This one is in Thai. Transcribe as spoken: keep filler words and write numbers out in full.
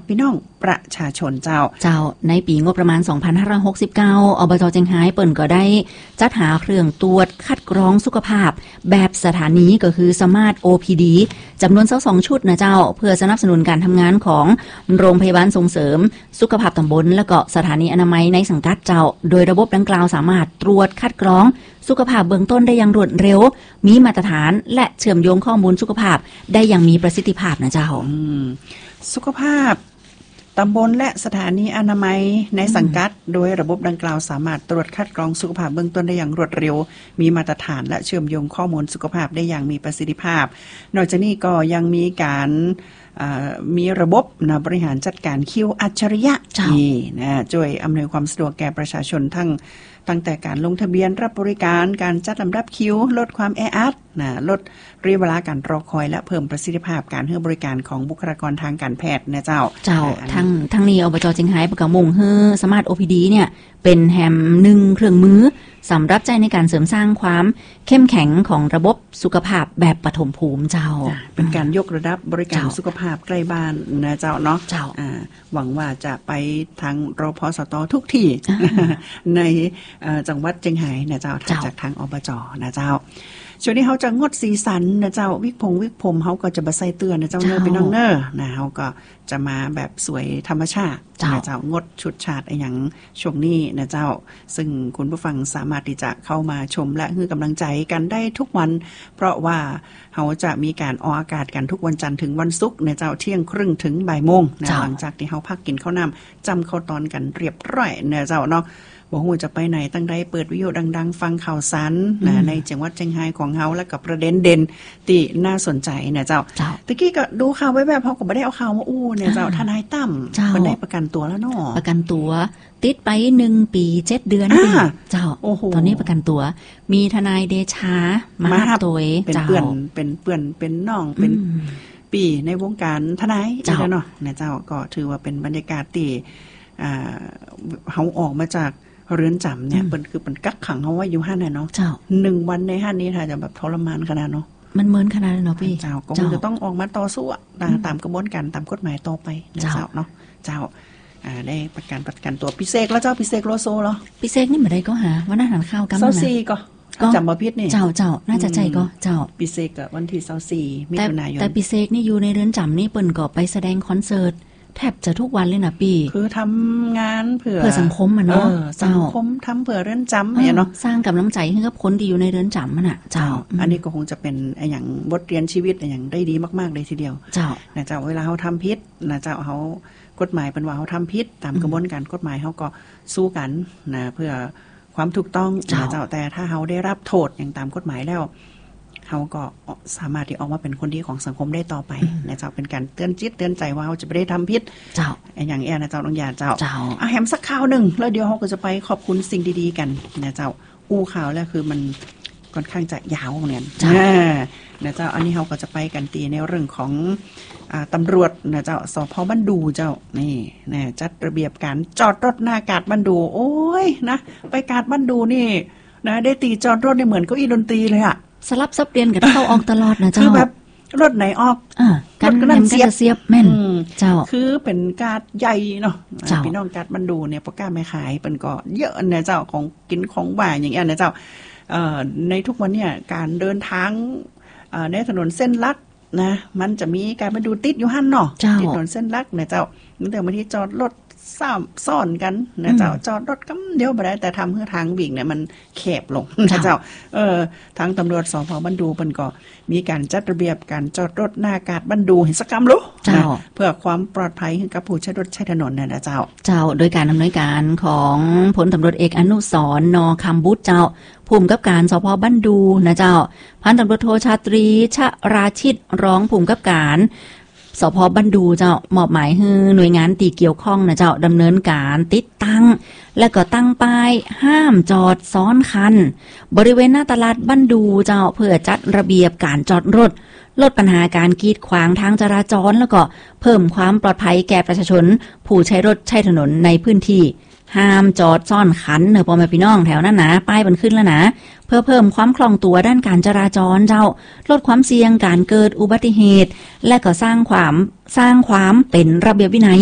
พี่น้องประชาชนเจ้าเจ้าในปีงบประมาณสองพันห้าร้อยหกสิบเก้าอบจเจียงไฮ้เปิ่นก็ได้จัดหาเครื่องตรวจคัดกรองสุขภาพแบบสถานีก็คือสมาร์ท โอ พี ดี จำนวนสองชุดนะเจ้าเพื่อสนับสนุนการทำงานของโรงพยาบาลส่งเสริมสุขภาพตำบลและก็สถานีอนามัยในสังกัดเจ้าโดยระบบดังกล่าวสามารถตรวจคัดกรองสุขภาพเบื้องต้นได้อย่างรวดเร็วมีมาตรฐานและเชื่อมโยงข้อมูลสุขภาพได้อย่างมีประสิทธิภาพนะเจ้าสุขภาพตำบลและสถานีอนามัยในสังกัดโดยระบบดังกล่าวสามารถตรวจคัดกรองสุขภาพเบื้องต้นได้อย่างรวดเร็วมีมาตรฐานและเชื่อมโยงข้อมูลสุขภาพได้อย่างมีประสิทธิภาพนอกจากนี้ก็ยังมีการมีระบบนะบริหารจัดการคิวอัจฉริยะนี่นะช่วยอำนวยความสะดวกแก่ประชาชนทั้งตั้งแต่การลงทะเบียนรับบริการการจัดลำดับคิวลดความแออัดนะลดระยะเวลาการรอคอยและเพิ่มประสิทธิภาพการให้บริการของบุคลากรทางการแพทย์นะเจ้าเจ้าทั้งทั้งนี้อบจเจียงไฮ้ประกาศมุ่งให้สมาร์ท โอ พี ดี เนี่ยเป็นแฮมหนึ่งเครื่องมือสำหรับใจในการเสริมสร้างความเข้มแข็งของระบบสุขภาพแบบปฐมภูมิเจ้าเป็นการยกระดับบริการสุขภาพใกล้บ้านนะเจ้าเนาะเจ้าหวังว่าจะไปทางรพสตทุกที่ในจังหวัดเจียงไฮ้นะเจ้าจากทางอบจนะเจ้าช่วงนี้เขาจะงดสีสันนะเจ้าวิกพงวิกผมเขาก็จะมาใส่เตือนนะเจ้าเนอร์เป็นน้องเนอร์นะเขาก็จะมาแบบสวยธรรมชาตินะเจ้างดชุดชาติอย่างช่วงนี้นะเจ้าซึ่งคุณผู้ฟังสามารถที่จะเข้ามาชมและให้กำลังใจกันได้ทุกวันเพราะว่าเขาจะมีการออกอากาศกันทุกวันจันทร์ถึงวันศุกร์นะเจ้าเที่ยงครึ่งถึงบ่ายโมงนะหลังจากที่เขาพักกินข้าวน้ำจำข้าวตอนกันเรียบร้อยนะเจ้าเนาะบ่ฮู้จะไปไหนตั้งใดเปิดวิทยุดังๆฟังข่าวสารนะในจังหวัดเชียงรายของเฮาและกับประเด็นเด่นที่น่าสนใจนะเจ้าตะกี้ก็ดูข่าวไว้แบบเฮาก็บ่ได้เอาข่าวมาอู้เนี่ยเจ้าทนายตั้มเพิ่นได้ประกันตัวแล้วเนาะประกันตัวติดไปหนึ่งปีเจ็ดเดือนนี่เจ้าตอนนี้ประกันตัวมีทนายเดชามาตัวเป็นเพื่อนเป็นเพื่อนเป็นน้องเป็นปีในวงการทนายเจ้าเนาะนะเจ้าก็ถือว่าเป็นบรรยากาศที่อ่าเฮาออกมาจากเรือนจำเนี่ยเป็นคือเป็นกักขังเขาไว้อยู่ห้าเนี่ยเนาะหนึ่งวันในห้านี้ถ้าจะแบบทรมานขนาดเนาะมันเหมือนขนาดเนาะพี่เจ้าก็มันจะต้องออกมาต่อสู้ตามกระบวนการตามกฎหมายต่อไปนะเจ้าเนาะเจ้าได้ประกันประกันตัวพิเศษแล้วเจ้าพิเศษโลโซเหรอพิเศษนี่มาได้ก็หาว่าน่าทานข้าวกันนะเซาซีก็จำบ่ผิดนี่เจ้าเจ้าน่าจะใจก็เจ้าพิเศษกับวันที่เซาซีมิถุนายนแต่พิเศษนี่อยู่ในเรือนจำนี่เปิ้นก็ไปแสดงคอนเสิร์ตแทบจะทุกวันเลยนะปีคือทำงานเพื่อเพื่อสังคมอ่ะเนาะสังคมทำเพื่อเรือนจำเนี่ยเนาะสร้างกำลังใจให้กับคนที่อยู่ในเรือนจำมันอ่ะเจ้าอันนี้ก็คงจะเป็นอย่างบทเรียนชีวิตอย่างได้ดีมากๆเลยทีเดียวเจ้านะเจ้าเวลาเขาทำผิดนะเจ้าเขากฎหมายเป็นว่าเขาทำผิดตามกระบวนการกฎหมายเขาก็สู้กันนะเพื่อความถูกต้องนะเจ้าแต่ถ้าเขาได้รับโทษอย่างตามกฎหมายแล้วเขาก็สามารถที่ออกมาเป็นคนดีของสังคมได้ต่อไปนะเจ้าเป็นการเตือนจิตเตือนใจว่าเขาจะไม่ได้ทำผิดเจ้าอย่างแอนะเจ้าน้องยาเจ้าเอาแฮมสักข่าวหนึ่งแล้วเดี๋ยวเขาก็จะไปขอบคุณสิ่งดีๆกันนะเจ้าอู้ข่าวแล้วคือมันค่อนข้างจะยาวเนี่ยนะเจ้าอันนี้เขาก็จะไปกันตีในเรื่องของตำรวจนะเจ้าสพ.บ้านดูเจ้านี่นะจัดระเบียบการจอดรถหน้ากาดบ้านดูโอ้ยนะไปกาดบ้านดูนี่นะได้ตีจอดรถได้เหมือนเก้าอี้ดนตรีเลยอะสลับซับเปลี่ยนกันเข้าออกตลอดนะเจ้าคือแบบรถไหนออกรถก็นั่นเสียบเสียบแม่นเจ้าคือเป็นการใหญ่เนาะพี่น้องการบรรดูเนี่ยพวกกล้าไม่ขายเป็นก็เยอะนะเจ้าของกินของบ่ายอย่างเงี้ยนะเจ้าในทุกวันเนี่ยการเดินทางในถนนเส้นลักนะมันจะมีการบรรดูติดอยู่หั่นเนาะติดถนนเส้นลักนะเจ้าตั้งแต่บางทีจอดรถซ้ำซ่อนกันนะเจ้าจอดรถก็เดียวไปได้แต่ทำเพื่อทางวิ่งเนี่ยมันแคบลงนะเจ้าเออทางตำรวจสพ.บ้านดูเพิ่นก็มีการจัดระเบียบการจอดรถหน้ากาดบ้านดูเห็นสักกรรมรู้นะเพื่อความปลอดภัยให้กับผู้ใช้รถใช้ถนนนะเจ้าเจ้าโดยการอำนวยการของพลตำรวจเอกอนุสรณ์นคำบุตรเจ้าผู้กำกับการสพ.บ้านดูนะเจ้าพันตำรวจโทชาตรีชราชิตรองผู้กำกับการสพ.บ้านดูเจ้ามอบหมายให้หน่วยงานที่เกี่ยวข้องนะเจ้าดำเนินการติดตั้งและก็ตั้งป้ายห้ามจอดซ้อนคันบริเวณหน้าตลาดบ้านดูเจ้าเพื่อจัดระเบียบการจอดรถลดปัญหาการกีดขวางทางจราจรแล้วก็เพิ่มความปลอดภัยแก่ประชาชนผู้ใช้รถใช้ถนนในพื้นที่ห้ามจอดซ่อนคันเนอะพ่อแม่พี่น้องแถวนั้นนะป้ายมันขึ้นแล้วนะเพื่อเพิ่มความคล่องตัวด้านการจราจรเจ้าลดความเสี่ยงการเกิดอุบัติเหตุและก็สร้างความสร้างความเป็นระเบียบวินัย